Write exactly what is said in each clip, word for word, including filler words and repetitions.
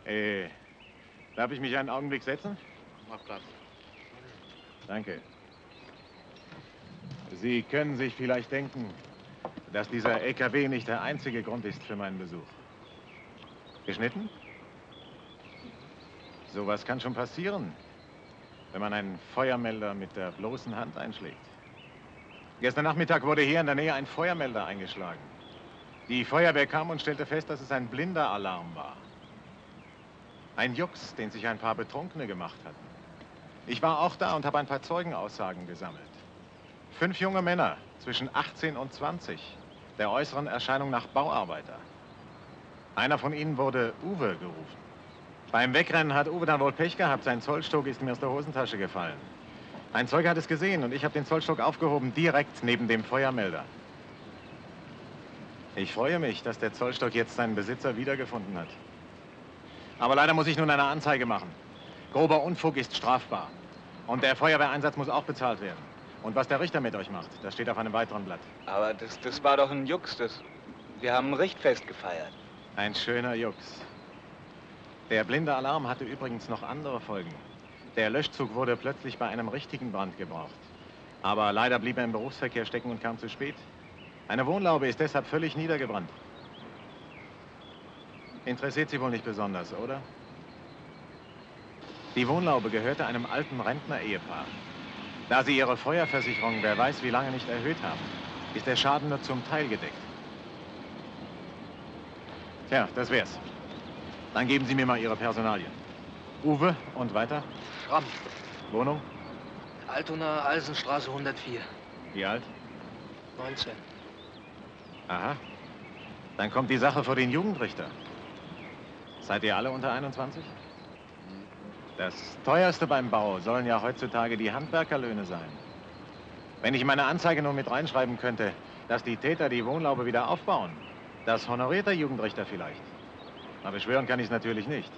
Äh, darf ich mich einen Augenblick setzen? Mach Platz. Danke. Sie können sich vielleicht denken, dass dieser L K W nicht der einzige Grund ist für meinen Besuch. Geschnitten? Sowas kann schon passieren, wenn man einen Feuermelder mit der bloßen Hand einschlägt. Gestern Nachmittag wurde hier in der Nähe ein Feuermelder eingeschlagen. Die Feuerwehr kam und stellte fest, dass es ein blinder Alarm war. Ein Jux, den sich ein paar Betrunkene gemacht hatten. Ich war auch da und habe ein paar Zeugenaussagen gesammelt. Fünf junge Männer zwischen achtzehn und zwanzig, der äußeren Erscheinung nach Bauarbeiter. Einer von ihnen wurde Uwe gerufen. Beim Wegrennen hat Uwe dann wohl Pech gehabt. Sein Zollstock ist mir aus der Hosentasche gefallen. Ein Zeuge hat es gesehen und ich habe den Zollstock aufgehoben, direkt neben dem Feuermelder. Ich freue mich, dass der Zollstock jetzt seinen Besitzer wiedergefunden hat. Aber leider muss ich nun eine Anzeige machen. Grober Unfug ist strafbar. Und der Feuerwehreinsatz muss auch bezahlt werden. Und was der Richter mit euch macht, das steht auf einem weiteren Blatt. Aber das, das war doch ein Jux. Das, wir haben ein Richtfest gefeiert. Ein schöner Jux. Der blinde Alarm hatte übrigens noch andere Folgen. Der Löschzug wurde plötzlich bei einem richtigen Brand gebraucht. Aber leider blieb er im Berufsverkehr stecken und kam zu spät. Eine Wohnlaube ist deshalb völlig niedergebrannt. Interessiert Sie wohl nicht besonders, oder? Die Wohnlaube gehörte einem alten Rentner-Ehepaar. Da sie ihre Feuerversicherung, wer weiß wie lange, nicht erhöht haben, ist der Schaden nur zum Teil gedeckt. Tja, das wär's. Dann geben Sie mir mal Ihre Personalien. Uwe und weiter? Schramm. Wohnung? Altona, Alsenstraße hundertvier. Wie alt? neunzehn. Aha. Dann kommt die Sache vor den Jugendrichter. Seid ihr alle unter einundzwanzig? Das teuerste beim Bau sollen ja heutzutage die Handwerkerlöhne sein. Wenn ich meine Anzeige nur mit reinschreiben könnte, dass die Täter die Wohnlaube wieder aufbauen, das honoriert der Jugendrichter vielleicht. Aber schwören kann ich es natürlich nicht.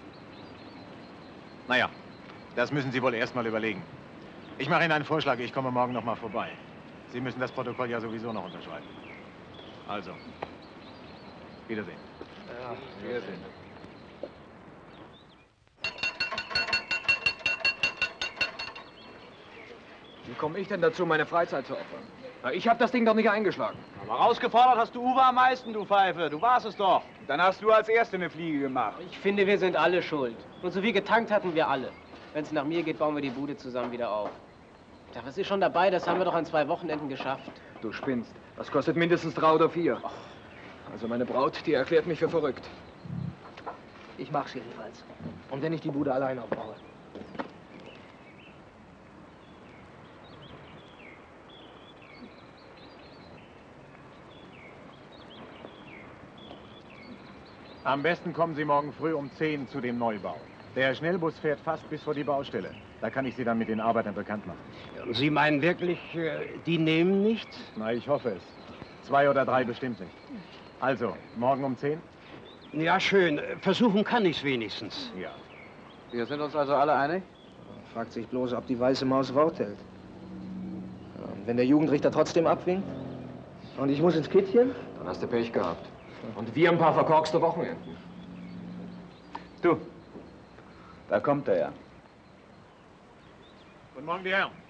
Naja, das müssen Sie wohl erst mal überlegen. Ich mache Ihnen einen Vorschlag, ich komme morgen noch mal vorbei. Sie müssen das Protokoll ja sowieso noch unterschreiben. Also, Wiedersehen. Ja, Wiedersehen. Wie komme ich denn dazu, meine Freizeit zu opfern? Na, ich habe das Ding doch nicht eingeschlagen. Aber rausgefordert hast du Uwe am meisten, du Pfeife. Du warst es doch. Dann hast du als Erste eine Fliege gemacht. Ich finde, wir sind alle schuld. Und so viel getankt hatten wir alle. Wenn es nach mir geht, bauen wir die Bude zusammen wieder auf. Ja, was ist schon dabei? Das haben wir doch an zwei Wochenenden geschafft. Du spinnst. Das kostet mindestens drei oder vier. Ach. Also meine Braut, die erklärt mich für verrückt. Ich mach's jedenfalls. Und wenn ich die Bude allein aufbaue. Am besten kommen Sie morgen früh um zehn zu dem Neubau. Der Schnellbus fährt fast bis vor die Baustelle. Da kann ich Sie dann mit den Arbeitern bekannt machen. Und Sie meinen wirklich, die nehmen nichts? Na, ich hoffe es. Zwei oder drei bestimmt nicht. Also, morgen um zehn? Ja, schön. Versuchen kann ich's wenigstens. Ja. Wir sind uns also alle einig? Fragt sich bloß, ob die weiße Maus Wort hält. Ja, und wenn der Jugendrichter trotzdem abwinkt und ich muss ins Kittchen? Dann hast du Pech gehabt. Und wir ein paar verkorkste Wochenenden. Du, da kommt er ja. Guten Morgen, die Herren.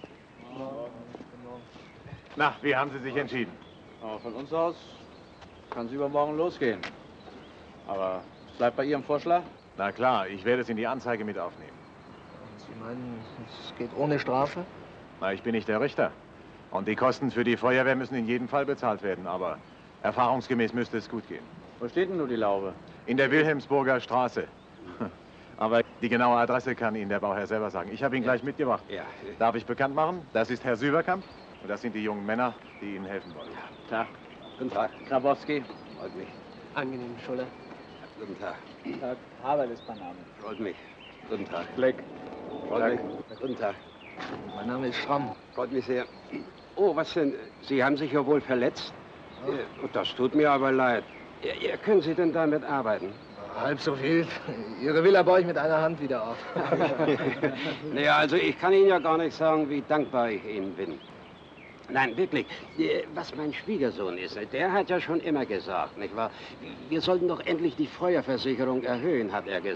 Na, wie haben Sie sich entschieden? Aber von uns aus kann es übermorgen losgehen. Aber es bleibt bei Ihrem Vorschlag? Na klar, ich werde es in die Anzeige mit aufnehmen. Sie meinen, es geht ohne Strafe? Na, ich bin nicht der Richter. Und die Kosten für die Feuerwehr müssen in jedem Fall bezahlt werden, aber erfahrungsgemäß müsste es gut gehen. Wo steht denn nur die Laube? In der Wilhelmsburger Straße. Aber die genaue Adresse kann Ihnen der Bauherr selber sagen. Ich habe ihn gleich mitgebracht. Ja. Darf ich bekannt machen? Das ist Herr Süberkamp und das sind die jungen Männer, die Ihnen helfen wollen. Tag. Guten Tag. Grabowski. Freut mich. Angenehm, Schuller. Guten Tag. Tag. Haberl ist mein Name. Freut mich. Guten Tag. Fleck. Freut mich. Guten Tag. Mein Name ist Schramm. Freut mich sehr. Oh, was denn? Sie haben sich ja wohl verletzt? Ja. Das tut mir aber leid. Ja, ja, können Sie denn damit arbeiten? Halb so viel. Ihre Villa baue ich mit einer Hand wieder auf. Naja, also ich kann Ihnen ja gar nicht sagen, wie dankbar ich Ihnen bin. Nein, wirklich, was mein Schwiegersohn ist, der hat ja schon immer gesagt, nicht wahr? Wir sollten doch endlich die Feuerversicherung erhöhen, hat er gesagt.